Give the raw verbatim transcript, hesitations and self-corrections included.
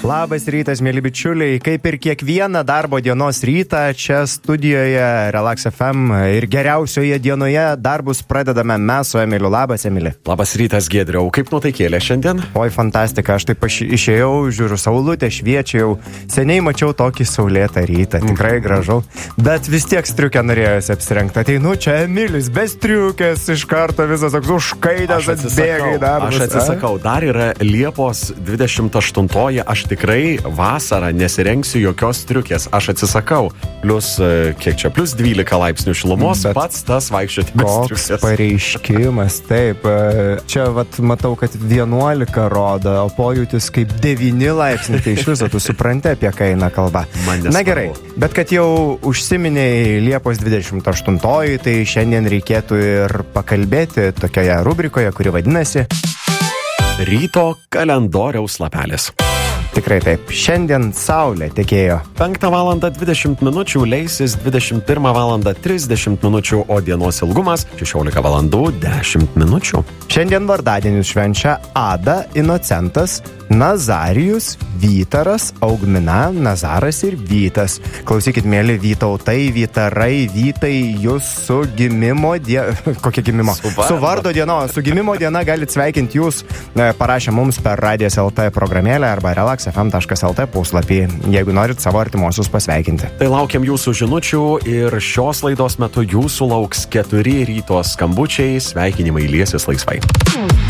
Labas rytas, mėly bičiuliai. Kaip ir kiekvieną darbo dienos rytą, čia studijoje Relax F M ir geriausioje dienoje darbus pradedame mes su Emiliu. Labas, Emili. Labas rytas, Giedriau. Kaip nuotaikėlė šiandien? Oi, fantastika. Aš taip išėjau, žiūriu, saulutė šviečia jau. Seniai mačiau tokį saulėtą rytą. Tikrai gražu. Bet vis tiek striukę norėjosi apsirengti. Ateinu čia Emilis, be striukės, iš karto visas toks užkaitęs atbėga į darbus. Aš atsisakau. Dar yra Liepos dvidešimt aštuntoji. Aš tikrai vasarą nesirengsiu jokios striukės. Aš atsisakau. Plius, kiek čia, plius dvylika laipsnių šilumos, bet pats tas vaikščioti be striukės. Koks pareiškimas, taip. Čia, vat, matau, kad vienuolika rodo, o pojūtis kaip devyni laipsniai. Tai iš viso tu supranti, apie ką eina kalba. Na gerai, bet kad jau užsiminėjai Liepos dvidešimt aštuntoji, tai šiandien reikėtų ir pakalbėti tokioje rubrikoje, kuri vadinasi Ryto kalendoriaus lapelis. Tikrai taip. Šiandien saulė tekėjo. penktą valandą dvidešimt minučių, leisis dvidešimt pirmą valandą trisdešimt minučių, o dienos ilgumas šešiolika valandų dešimt minučių. Šiandien vardadienius švenčia Ada, Inocentas, Nazarijus, Vytaras, Augmina, Nazaras ir Vytas. Klausykit, mėly Vytautai, Vytarai, Vytai, jūs su gimimo diena... Kokia gimimo? Su vardo. Su vardo diena. Su gimimo diena galit sveikinti jūs parašę mums per Radijas L T programėlę arba relax f m taškas l t puslapį, jeigu norit savo artimuosius pasveikinti. Tai laukiam jūsų žinučių ir šios laidos metu jūsų lauks keturi ryto skambučiai, sveikinimai liesis laisvai.